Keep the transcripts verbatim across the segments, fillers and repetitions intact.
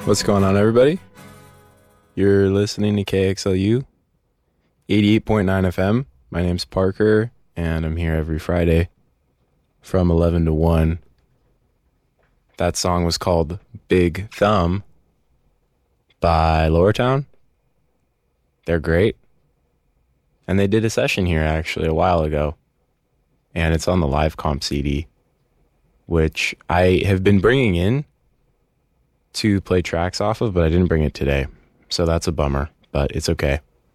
What's going on, everybody? You're listening to K X L U eighty-eight point nine F M. My name's Parker, and I'm here every Friday from eleven to one. That song was called Big Thumb by Lower Town. They're great. And they did a session here, actually, a while ago. And it's on the live comp C D, which I have been bringing in to play tracks off of, but I didn't bring it today. So that's a bummer, but it's okay.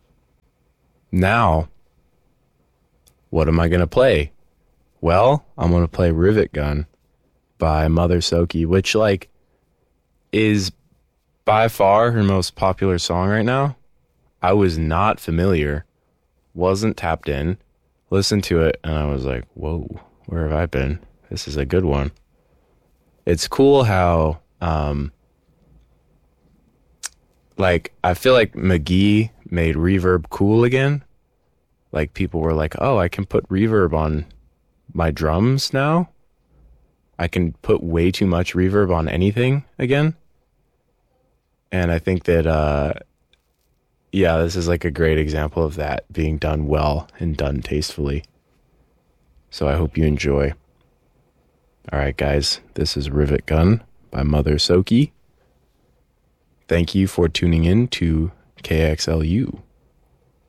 Now, what am I going to play? Well, I'm going to play Rivet Gun by Mother Soki, which, like, is by far her most popular song right now. I was not familiar, wasn't tapped in, listened to it, and I was like, whoa, where have I been? This is a good one. It's cool how, um, like, I feel like McGee made reverb cool again. Like, people were like, oh, I can put reverb on my drums now. I can put way too much reverb on anything again. And I think that, uh, yeah, this is like a great example of that being done well and done tastefully. So I hope you enjoy. All right, guys, this is Rivet Gun by Mother Soki. Thank you for tuning in to K X L U.